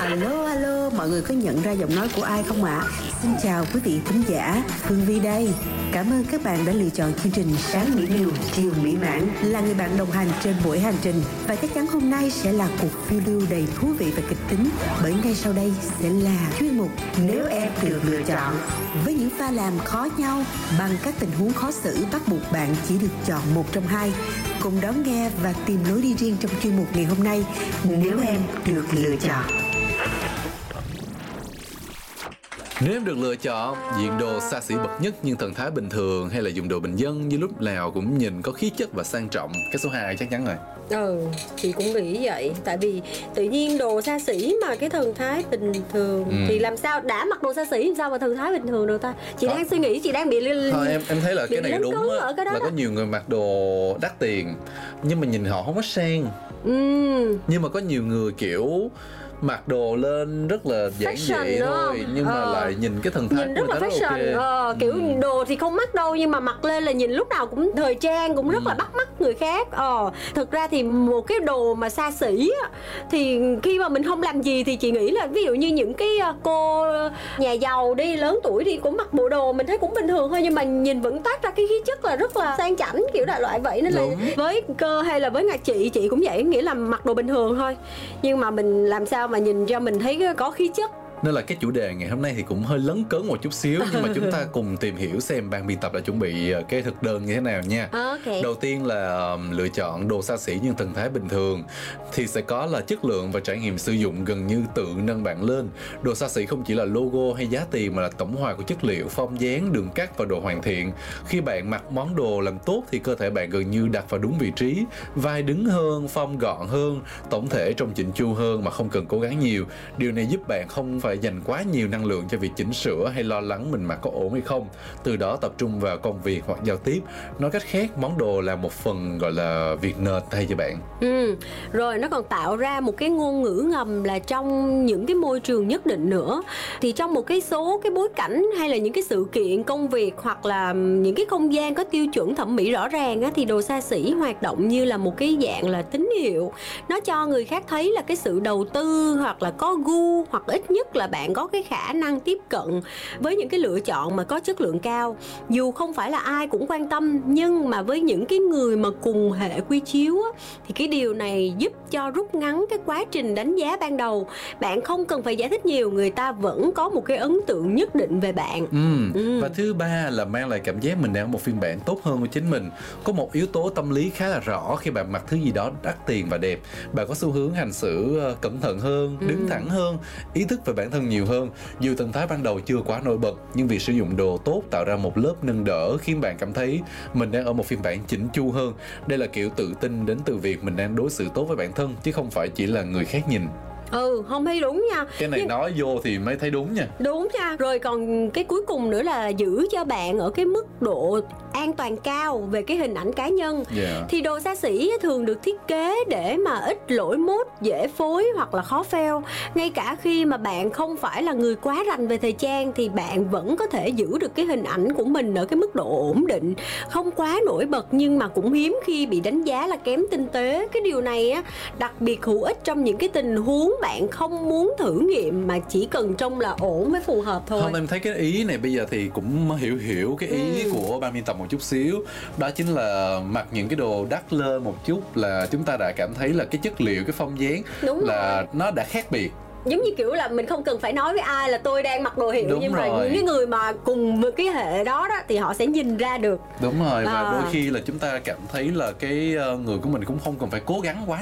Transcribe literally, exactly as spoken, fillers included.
Alo, alo, mọi người có nhận ra giọng nói của ai không ạ? À? Xin chào quý vị thính giả, Phương Vi đây. Cảm ơn các bạn đã lựa chọn chương trình Sáng Mỹ Miều, Chiều Mỹ Mãn là người bạn đồng hành trên buổi hành trình. Và chắc chắn hôm nay sẽ là cuộc phiêu lưu đầy thú vị và kịch tính, bởi ngay sau đây sẽ là chuyên mục Nếu Em Được Lựa Chọn. Với những pha làm khó nhau bằng các tình huống khó xử bắt buộc bạn chỉ được chọn một trong hai. Cùng đón nghe và tìm lối đi riêng trong chuyên mục ngày hôm nay, Nếu Em Được Lựa Chọn. Nếu em được lựa chọn diện đồ xa xỉ bậc nhất nhưng thần thái bình thường, hay là dùng đồ bình dân nhưng lúc nào cũng nhìn có khí chất và sang trọng, cái số hai chắc chắn rồi. Ừ, chị cũng nghĩ vậy. Tại vì tự nhiên đồ xa xỉ mà cái thần thái bình thường ừ. thì làm sao đã mặc đồ xa xỉ làm sao mà thần thái bình thường được ta? Chị Thôi. đang suy nghĩ, chị đang bị li... Thôi em em thấy là cái này đúng á, cái đó là đó. Có nhiều người mặc đồ đắt tiền nhưng mà nhìn họ không có sang. Ừ. Nhưng mà có nhiều người kiểu mặc đồ lên rất là giản dị thôi nhưng mà ờ. lại nhìn cái thần thái nhìn rất là fashion, okay. ờ, kiểu ừ. đồ thì không mắc đâu nhưng mà mặc lên là nhìn lúc nào cũng thời trang, cũng rất ừ. là bắt mắt người khác. Ờ, thực ra thì một cái đồ mà xa xỉ á, thì khi mà mình không làm gì thì chị nghĩ là ví dụ như những cái cô nhà giàu đi, lớn tuổi đi cũng mặc bộ đồ mình thấy cũng bình thường thôi nhưng mà nhìn vẫn toát ra cái khí chất là rất là sang chảnh, kiểu đại loại vậy. Nên Đúng. là với Cơ hay là với Ngà chị chị cũng vậy, nghĩa là mặc đồ bình thường thôi nhưng mà mình làm sao mà nhìn cho mình thấy có khí chất. Nên là cái chủ đề ngày hôm nay thì cũng hơi lấn cấn một chút xíu nhưng mà chúng ta cùng tìm hiểu xem ban biên tập đã chuẩn bị cái thực đơn như thế nào nha. Okay. Đầu tiên là um, lựa chọn đồ xa xỉ nhưng thần thái bình thường thì sẽ có là chất lượng và trải nghiệm sử dụng gần như tự nâng bạn lên. Đồ xa xỉ không chỉ là logo hay giá tiền mà là tổng hòa của chất liệu, form dáng, đường cắt và độ hoàn thiện. Khi bạn mặc món đồ làm tốt thì cơ thể bạn gần như đặt vào đúng vị trí, vai đứng hơn, form gọn hơn, tổng thể trông chỉnh chu hơn mà không cần cố gắng nhiều. Điều này giúp bạn không phải phải dành quá nhiều năng lượng cho việc chỉnh sửa hay lo lắng mình mặc có ổn hay không, từ đó tập trung vào công việc hoặc giao tiếp. Nói cách khác, món đồ là một phần gọi là việc nền thay cho bạn. Ừ, rồi nó còn tạo ra một cái ngôn ngữ ngầm là trong những cái môi trường nhất định nữa. Thì trong một cái số cái bối cảnh hay là những cái sự kiện công việc hoặc là những cái không gian có tiêu chuẩn thẩm mỹ rõ ràng á, thì đồ xa xỉ hoạt động như là một cái dạng là tín hiệu. Nó cho người khác thấy là cái sự đầu tư hoặc là có gu, hoặc ít nhất là bạn có cái khả năng tiếp cận với những cái lựa chọn mà có chất lượng cao. Dù không phải là ai cũng quan tâm, nhưng mà với những cái người mà cùng hệ quy chiếu á, thì cái điều này giúp cho rút ngắn cái quá trình đánh giá ban đầu. Bạn không cần phải giải thích nhiều, người ta vẫn có một cái ấn tượng nhất định về bạn. ừ. Ừ. Và thứ ba là mang lại cảm giác mình đang ở một phiên bản tốt hơn của chính mình. Có một yếu tố tâm lý khá là rõ khi bạn mặc thứ gì đó đắt tiền và đẹp. Bạn có xu hướng hành xử cẩn thận hơn, đứng ừ. thẳng hơn, ý thức về bản thân nhiều hơn. Dù thần thái ban đầu chưa quá nổi bật, nhưng việc sử dụng đồ tốt tạo ra một lớp nâng đỡ khiến bạn cảm thấy mình đang ở một phiên bản chỉnh chu hơn. Đây là kiểu tự tin đến từ việc mình đang đối xử tốt với bản thân chứ không phải chỉ là người khác nhìn. Ừ, không thấy đúng nha. Cái này Nhưng... nói vô thì mới thấy đúng nha. Đúng nha. Rồi còn cái cuối cùng nữa là giữ cho bạn ở cái mức độ an toàn cao về cái hình ảnh cá nhân. yeah. Thì đồ xa xỉ thường được thiết kế để mà ít lỗi mốt, dễ phối hoặc là khó fail. Ngay cả khi mà bạn không phải là người quá rành về thời trang thì bạn vẫn có thể giữ được cái hình ảnh của mình ở cái mức độ ổn định, không quá nổi bật nhưng mà cũng hiếm khi bị đánh giá là kém tinh tế. Cái điều này á đặc biệt hữu ích trong những cái tình huống bạn không muốn thử nghiệm mà chỉ cần trông là ổn với phù hợp thôi. Không, em thấy cái ý này bây giờ thì cũng hiểu hiểu cái ý ừ. của ban biên tập một chút xíu. Đó chính là mặc những cái đồ đắt lên một chút là chúng ta đã cảm thấy là cái chất liệu, cái form dáng Đúng là rồi. nó đã khác biệt. Giống như kiểu là mình không cần phải nói với ai là tôi đang mặc đồ hiệu. Đúng nhưng rồi. mà những cái người mà cùng cái hệ đó đó thì họ sẽ nhìn ra được. Đúng rồi. Và à. đôi khi là chúng ta cảm thấy là cái người của mình cũng không cần phải cố gắng quá